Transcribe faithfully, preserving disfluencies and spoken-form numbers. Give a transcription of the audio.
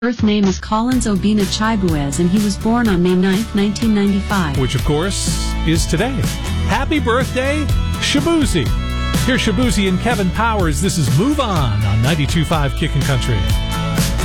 birth name is Collins Obina Chibuez, and he was born on May ninth, nineteen ninety-five. Which, of course, is today. Happy birthday, Shabuzi. Here's Shabuzi and Kevin Powers. This is Move On on ninety-two point five Kickin' Country.